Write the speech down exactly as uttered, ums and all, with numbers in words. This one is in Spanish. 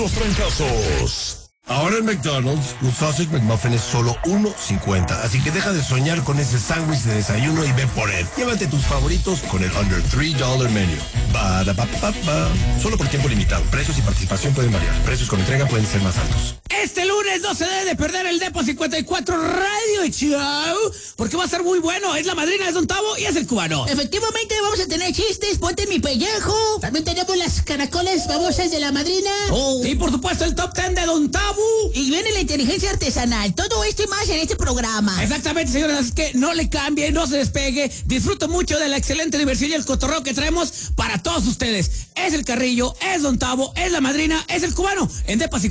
puros trancazos. Ahora en McDonald's, un Sausage McMuffin es solo uno cincuenta, así que deja de soñar con ese sándwich de desayuno y ve por él. Llévate tus favoritos con el Under tres dólares Menu. Ba-da-ba-ba-ba. Solo por tiempo limitado. Precios y participación pueden variar. Precios con entrega pueden ser más altos. Este lunes no se debe de perder el Depo cincuenta y cuatro Radio Show, porque va a ser muy bueno. Es la madrina de Don Tavo y es el cubano. Efectivamente, vamos a tener chistes, ponte en mi pellejo. También tenemos las caracoles babosas de la madrina. Oh. Y por supuesto el Top Ten de Don Tavo. Y viene la inteligencia artesanal. Todo esto y más en este programa. Exactamente, señores. Así que no le cambie, no se despegue. Disfruto mucho de la excelente diversión y el cotorreo que traemos para todos ustedes. Es el Carrillo, es Don Tavo, es la madrina, es el cubano. En Depo cincuenta y cuatro